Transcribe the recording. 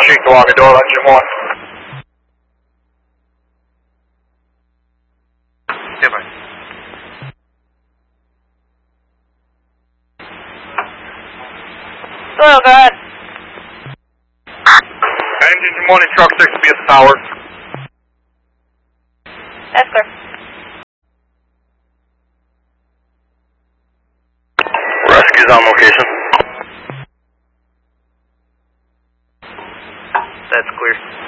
Chief to Army Door, engine 1. Yeah, bye. Hello, go ahead. Engine 1 and truck 6 will be at the tower. That's clear. Rescue's on location. That's clear.